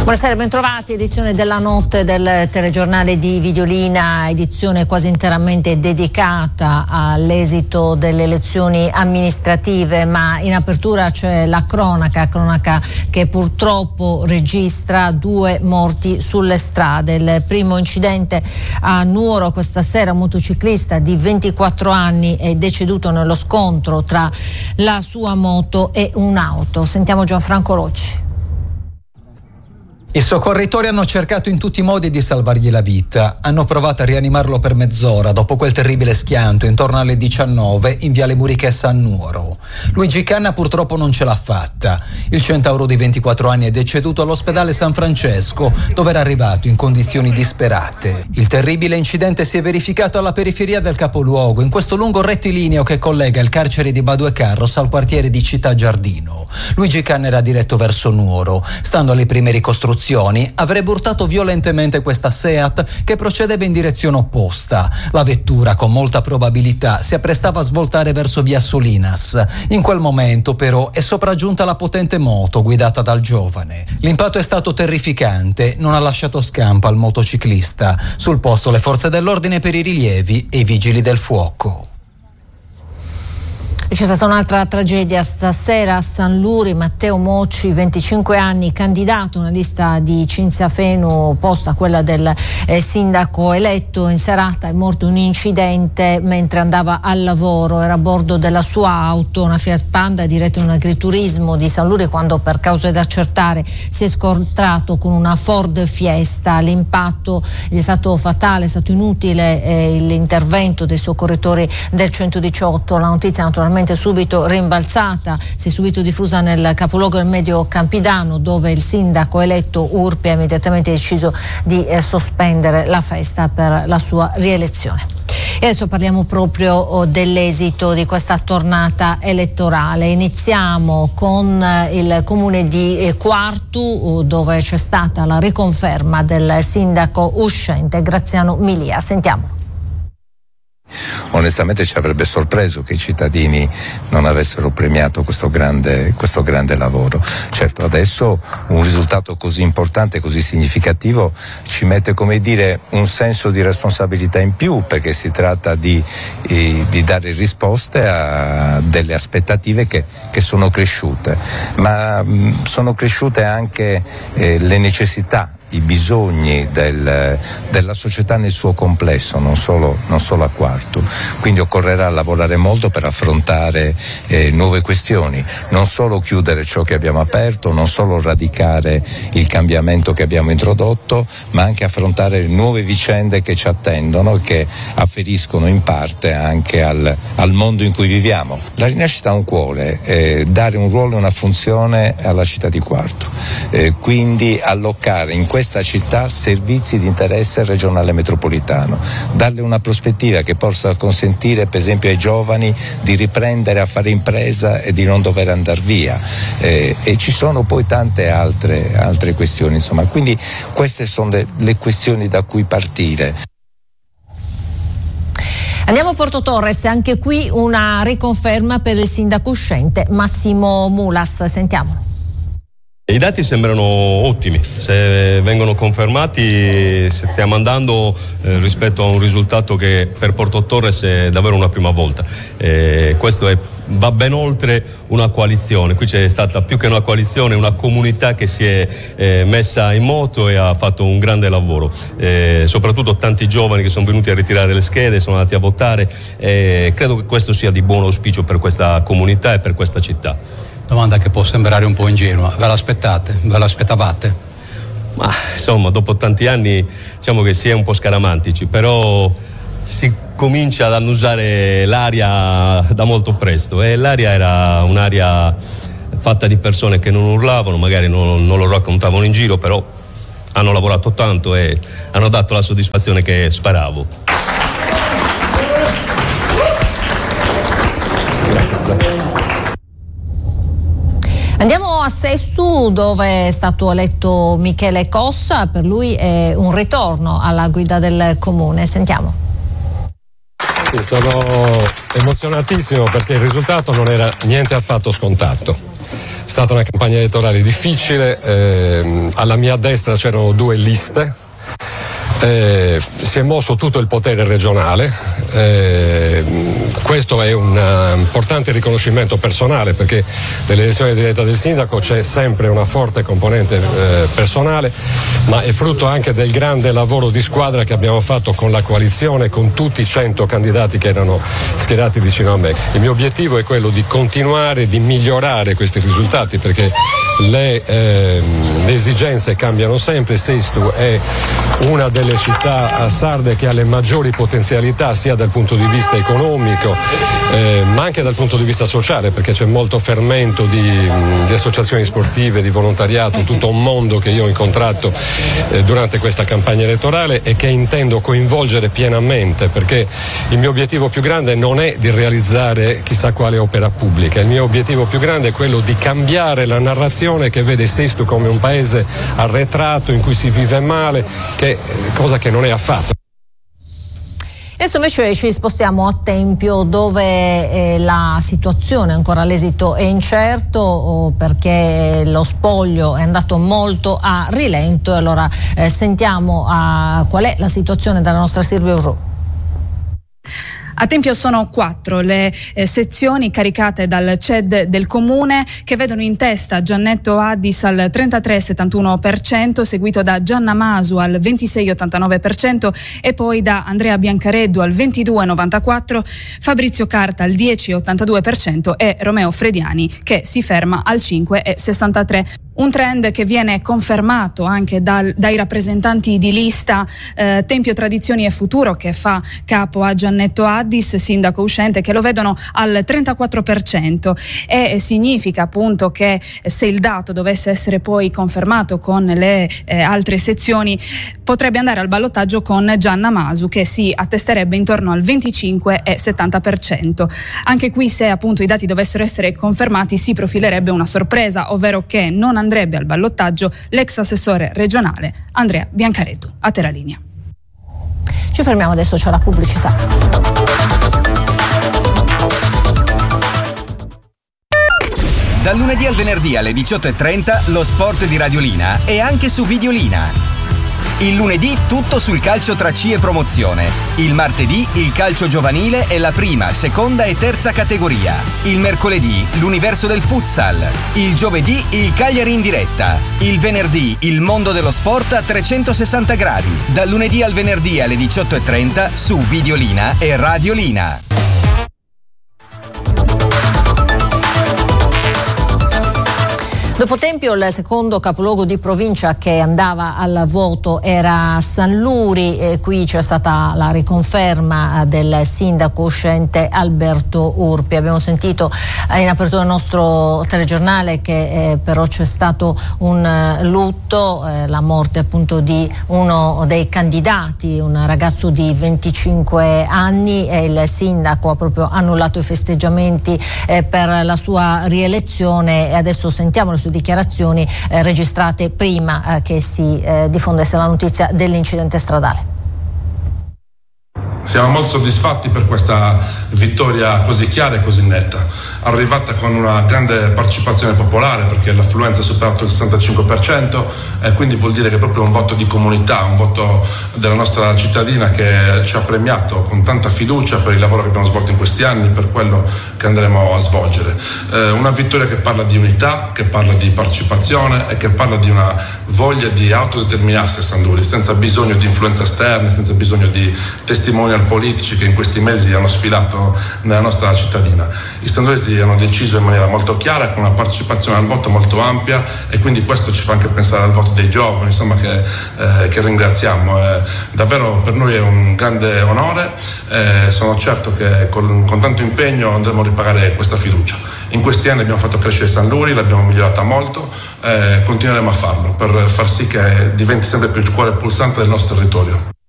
Buonasera, bentrovati. Edizione della notte del telegiornale di Videolina, edizione quasi interamente dedicata all'esito delle elezioni amministrative, ma in apertura c'è la cronaca che purtroppo registra 2 morti sulle strade. Il primo incidente a Nuoro questa sera, un motociclista di 24 anni è deceduto nello scontro tra la sua moto e un'auto. Sentiamo Gianfranco Rocci. I soccorritori hanno cercato in tutti i modi di salvargli la vita. Hanno provato a rianimarlo per mezz'ora dopo quel terribile schianto intorno alle 19 in Viale Murichessa a Nuoro. Luigi Canna purtroppo non ce l'ha fatta. Il centauro di 24 anni è deceduto all'ospedale San Francesco, dove era arrivato in condizioni disperate. Il terribile incidente si è verificato alla periferia del capoluogo, in questo lungo rettilineo che collega il carcere di Badue Carros al quartiere di Città Giardino. Luigi Canna era diretto verso Nuoro. Stando alle prime ricostruzioni, avrebbe urtato violentemente questa Seat che procedeva in direzione opposta. La vettura con molta probabilità si apprestava a svoltare verso via Solinas. In quel momento però è sopraggiunta la potente moto guidata dal giovane. L'impatto è stato terrificante, non ha lasciato scampo al motociclista. Sul posto le forze dell'ordine per i rilievi e i vigili del fuoco. C'è stata un'altra tragedia stasera a San Luri. Matteo Mocci, 25 anni, candidato una lista di Cinzia Fenu opposta a quella del sindaco eletto. In serata è morto in un incidente mentre andava al lavoro. Era a bordo della sua auto, una Fiat Panda diretta in un agriturismo di San Luri, quando per cause da accertare si è scontrato con una Ford Fiesta. L'impatto gli è stato fatale, è stato inutile l'intervento dei soccorritori del 118. La notizia naturalmente subito rimbalzata, si è subito diffusa nel capoluogo del Medio Campidano, dove il sindaco eletto Urpi ha immediatamente deciso di sospendere la festa per la sua rielezione. E adesso parliamo proprio dell'esito di questa tornata elettorale. Iniziamo con il comune di Quartu, dove c'è stata la riconferma del sindaco uscente Graziano Milia. Sentiamo. Onestamente ci avrebbe sorpreso che i cittadini non avessero premiato questo grande lavoro. Certo, adesso un risultato così importante, così significativo ci mette, come dire, un senso di responsabilità in più, perché si tratta di dare risposte a delle aspettative che sono cresciute, ma sono cresciute anche le necessità, i bisogni della società nel suo complesso, non solo a Quartu. Quindi occorrerà lavorare molto per affrontare nuove questioni, non solo chiudere ciò che abbiamo aperto, non solo radicare il cambiamento che abbiamo introdotto, ma anche affrontare nuove vicende che ci attendono e che afferiscono in parte anche al mondo in cui viviamo. La rinascita ha un cuore, dare un ruolo e una funzione alla città di Quartu, quindi allocare in questa città servizi di interesse regionale metropolitano, darle una prospettiva che possa consentire per esempio ai giovani di riprendere a fare impresa e di non dover andare via, e ci sono poi tante altre questioni, insomma, quindi queste sono le questioni da cui partire. Andiamo a Porto Torres, anche qui una riconferma per il sindaco uscente Massimo Mulas. Sentiamo. I dati sembrano ottimi, se vengono confermati stiamo andando rispetto a un risultato che per Porto Torres è davvero una prima volta. Questo va ben oltre una coalizione, qui c'è stata più che una coalizione, una comunità che si è messa in moto e ha fatto un grande lavoro, soprattutto tanti giovani che sono venuti a ritirare le schede, sono andati a votare, credo che questo sia di buon auspicio per questa comunità e per questa città. Domanda che può sembrare un po' ingenua, ve l'aspettavate? Ma insomma, dopo tanti anni diciamo che si è un po' scaramantici, però si comincia ad annusare l'aria da molto presto, e l'aria era un'aria fatta di persone che non urlavano, magari non lo raccontavano in giro, però hanno lavorato tanto e hanno dato la soddisfazione che speravo. Andiamo a Sestu, dove è stato eletto Michele Cossa. Per lui è un ritorno alla guida del comune. Sentiamo. Sì, sono emozionatissimo perché il risultato non era niente affatto scontato. stata una campagna elettorale difficile, alla mia destra c'erano 2 liste. Si è mosso tutto il potere regionale, questo è un importante riconoscimento personale, perché nell'elezione diretta del sindaco c'è sempre una forte componente personale, ma è frutto anche del grande lavoro di squadra che abbiamo fatto con la coalizione, con tutti i 100 candidati che erano schierati vicino a me. Il mio obiettivo è quello di continuare, di migliorare questi risultati, perché le esigenze cambiano sempre. Sesto è una delle città sarde che ha le maggiori potenzialità sia dal punto di vista economico ma anche dal punto di vista sociale, perché c'è molto fermento di associazioni sportive, di volontariato, tutto un mondo che io ho incontrato durante questa campagna elettorale e che intendo coinvolgere pienamente, perché il mio obiettivo più grande non è di realizzare chissà quale opera pubblica, il mio obiettivo più grande è quello di cambiare la narrazione che vede Sesto come un paese arretrato in cui si vive male, cosa che non è affatto. Adesso invece ci spostiamo a Tempio, dove la situazione, ancora l'esito è incerto perché lo spoglio è andato molto a rilento, e allora sentiamo qual è la situazione dalla nostra Silvia Urru. A Tempio sono 4 le sezioni caricate dal CED del comune, che vedono in testa Giannetto Addis al 33,71%, seguito da Gianna Masu al 26,89% e poi da Andrea Biancareddu al 22,94%, Fabrizio Carta al 10,82% e Romeo Frediani che si ferma al 5,63%. Un trend che viene confermato anche dai rappresentanti di lista Tempio Tradizioni e Futuro, che fa capo a Giannetto Addis, sindaco uscente, che lo vedono al 34%, e significa appunto che se il dato dovesse essere poi confermato con le altre sezioni, potrebbe andare al ballottaggio con Gianna Masu, che si attesterebbe intorno al 25,70%. Anche qui, se appunto i dati dovessero essere confermati, si profilerebbe una sorpresa, ovvero che non andrebbe al ballottaggio l'ex assessore regionale Andrea Biancareddu. A te la linea. Ci fermiamo adesso, c'è la pubblicità. Dal lunedì al venerdì alle 18:30 lo sport di Radiolina è anche su Videolina. Il lunedì tutto sul calcio tra C e promozione. Il martedì il calcio giovanile e la prima, seconda e terza categoria. Il mercoledì l'universo del futsal. Il giovedì il Cagliari in diretta. Il venerdì il mondo dello sport a 360 gradi. Dal lunedì al venerdì alle 18:30 su Videolina e Radiolina. Dopo Tempio, il secondo capoluogo di provincia che andava al voto era San Luri, e qui c'è stata la riconferma del sindaco uscente Alberto Urpi. Abbiamo sentito in apertura del nostro telegiornale che però c'è stato un lutto, la morte appunto di uno dei candidati, un ragazzo di 25 anni, e il sindaco ha proprio annullato i festeggiamenti per la sua rielezione, e adesso sentiamo le sue dichiarazioni registrate prima che si diffondesse la notizia dell'incidente stradale. Siamo molto soddisfatti per questa vittoria così chiara e così netta, arrivata con una grande partecipazione popolare, perché l'affluenza ha superato il 65%, e quindi vuol dire che è proprio un voto di comunità, un voto della nostra cittadina che ci ha premiato con tanta fiducia per il lavoro che abbiamo svolto in questi anni, per quello che andremo a svolgere. Una vittoria che parla di unità, che parla di partecipazione e che parla di una voglia di autodeterminarsi a San Luri, senza bisogno di influenze esterne, senza bisogno di testimonial politici che in questi mesi hanno sfilato nella nostra cittadina. I sanluresi hanno deciso in maniera molto chiara, con una partecipazione al voto molto ampia, e quindi questo ci fa anche pensare al voto dei giovani, insomma, che ringraziamo. Davvero per noi è un grande onore, sono certo che con tanto impegno andremo a ripagare questa fiducia. In questi anni abbiamo fatto crescere San Luri, l'abbiamo migliorata molto, continueremo a farlo per far sì che diventi sempre più il cuore pulsante del nostro territorio.